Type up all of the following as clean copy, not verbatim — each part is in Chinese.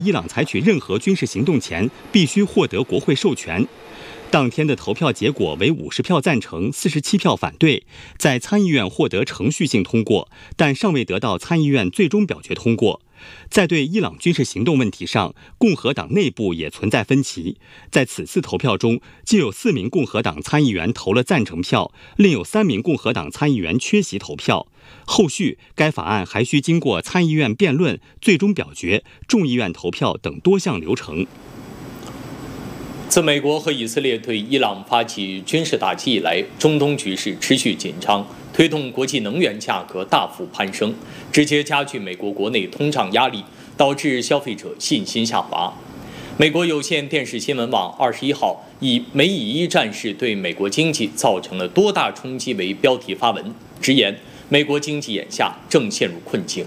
伊朗采取任何军事行动前必须获得国会授权。当天的投票结果为50票赞成，47票反对，在参议院获得程序性通过，但尚未得到参议院最终表决通过。在对伊朗军事行动问题上，共和党内部也存在分歧。在此次投票中，就有4名共和党参议员投了赞成票，另有3名共和党参议员缺席投票。后续该法案还需经过参议院辩论、最终表决、众议院投票等多项流程。 自美国和以色列对伊朗发起军事打击以来，中东局势持续紧张，推动国际能源价格大幅攀升，直接加剧美国国内通胀压力，导致消费者信心下滑。美国有线电视新闻网21号以“美以伊战事对美国经济造成了多大冲击”为标题发文，直言美国经济眼下正陷入困境。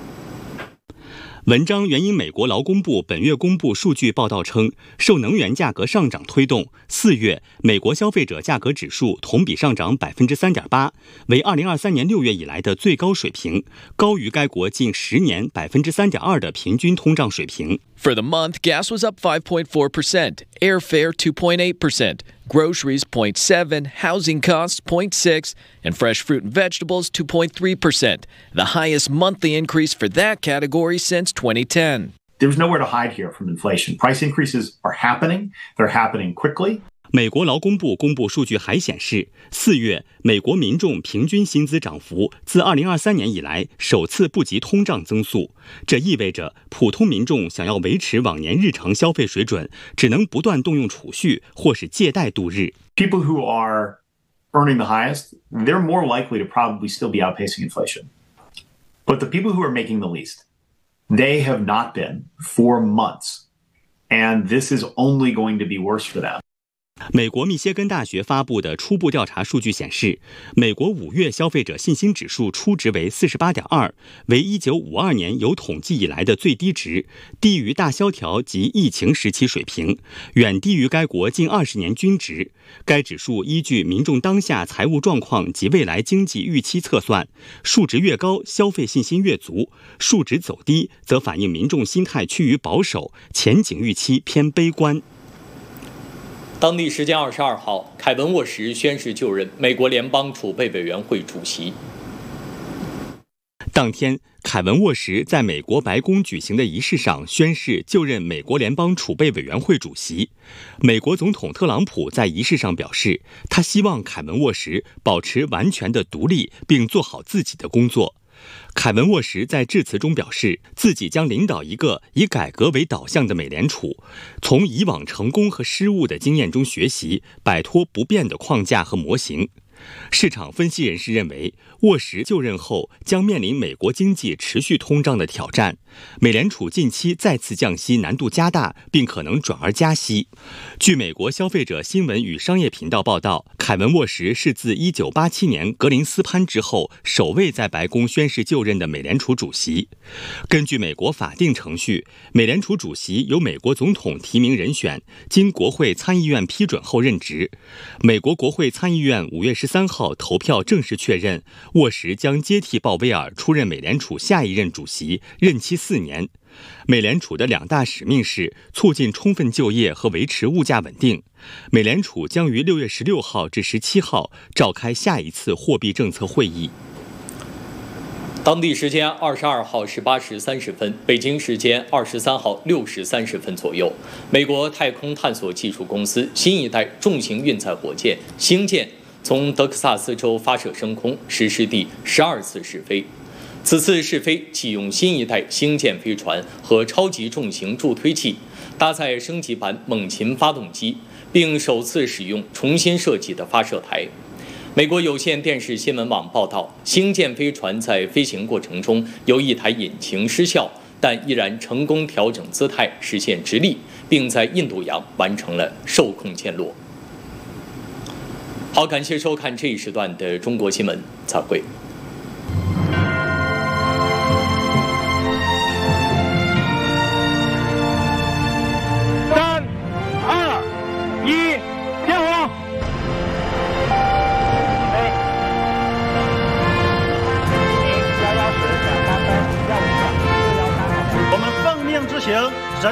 文章援引美国劳工部本月公布数据报道称，受能源价格上涨推动，4月美国消费者价格指数同比上涨 3.8%， 为2023年6月以来的最高水平，高于该国近10年 3.2% 的平均通胀水平。 For the month, gas was up 5.4%, airfare 2.8%, groceries 0.7%, housing costs 0.6%, and fresh fruit and vegetables 2.3%, the highest monthly increase for that category since 2010. There's nowhere to hide here from inflation. Price increases are happening. They're happening quickly. 美国劳工部公布数据还显示，4月美国民众平均薪资涨幅自2023年以来首次不及通胀增速。这意味着普通民众想要维持往年日常消费水准，只能不断动用储蓄或是借贷度日。 People who are earning the highest, they're more likely to probably still be outpacing inflation. But the people who are making the least, they have not been for months. And this is only going to be worse for them. 美国密歇根大学发布的初步调查数据显示，美国5月消费者信心指数初值为 48.2， 为1952年有统计以来的最低值，低于大萧条及疫情时期水平，远低于该国近20年均值。该指数依据民众当下财务状况及未来经济预期测算，数值越高，消费信心越足；数值走低，则反映民众心态趋于保守，前景预期偏悲观。 当地时间22号，凯文·沃什宣誓就任美国联邦储备委员会主席。 当天，凯文·沃什在美国白宫举行的仪式上宣誓就任美国联邦储备委员会主席。美国总统特朗普在仪式上表示，他希望凯文·沃什保持完全的独立，并做好自己的工作。凯文·沃什在致辞中表示，自己将领导一个以改革为导向的美联储，从以往成功和失误的经验中学习，摆脱不变的框架和模型。市场分析人士认为，沃什就任后将面临美国经济持续通胀的挑战，美联储近期再次降息难度加大，并可能转而加息。据美国消费者新闻与商业频道报道，凯文·沃什是自1987年格林斯潘之后首位在白宫宣誓就任的美联储主席。根据美国法定程序，美联储主席由美国总统提名人选，经国会参议院批准后任职。美国国会参议院5月13号投票正式确认，沃什将接替鲍威尔出任美联储下一任主席，任期4年。美联储的2大使命是促进充分就业和维持物价稳定。美联储将于6月16号至17号召开下一次货币政策会议。 当地时间22号18时30分，北京时间23号6时30分左右，美国太空探索技术公司新一代重型运载火箭星舰从德克萨斯州发射升空，实施第12次试飞。此次试飞启用新一代星舰飞船和超级重型助推器，搭载升级版猛禽发动机，并首次使用重新设计的发射台。美国有线电视新闻网报道，星舰飞船在飞行过程中有一台引擎失效，但依然成功调整姿态，实现直立，并在印度洋完成了受控降落。好，感谢收看这一时段的中国新闻，再会。